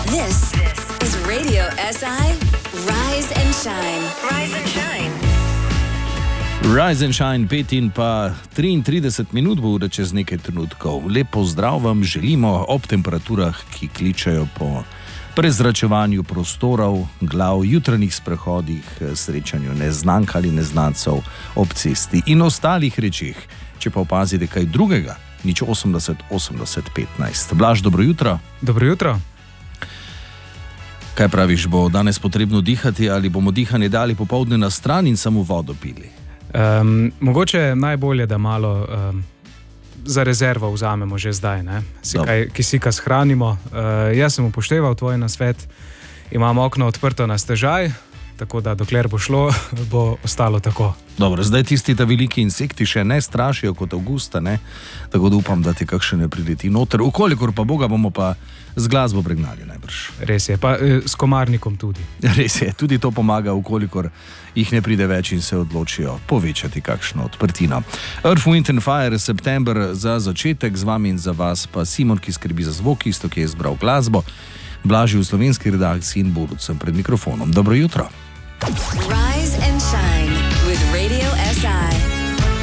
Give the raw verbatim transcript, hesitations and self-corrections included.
This is Radio S I Rise and Shine. Rise and Shine. Rise and Shine, pet in pa triintrideset minut bo ura čez nekaj trenutkov. Lep pozdrav vam želimo ob temperaturah, ki kličejo po prezračevanju prostorov, glav, jutranjih sprehodih, srečanju neznank ali neznancev ob cesti in ostalih rečih. Če pa opazite kaj drugega, nič osemdeset osemdeset petnajst. Blaž, dobro jutro. Dobro jutro. Kaj praviš, bo danes potrebno dihati ali bomo dihanje dali popoldne na stran in samo vodo pili? Um, mogoče je najbolje, da malo um, za rezervo vzamemo že zdaj, ne? Si kaj kisika shranimo. Uh, jaz sem upošteval tvoj nasvet, imam okno odprto na stežaj, tako da dokler bo šlo, bo ostalo tako. Dobro, zdaj tisti ta veliki insekti še ne strašijo kot avgusta, ne? Tako da upam, da ti kakšen ne prileti noter. Ukolikor pa Boga, bomo pa z glasbo pregnali najbrž. Res je, pa eh, s komarnikom tudi. Res je, tudi to pomaga, ukolikor jih ne pride več in se odločijo povečati kakšno odprtino. Earth, Wind and Fire, september za začetek, z vami in za vas pa Simon, ki skrbi za zvok, isto, ki je izbral glasbo, Blaži v slovenski redakciji in Borut sem pred mikrofonom. Dobro jutro. Rise and Shine with Radio S I.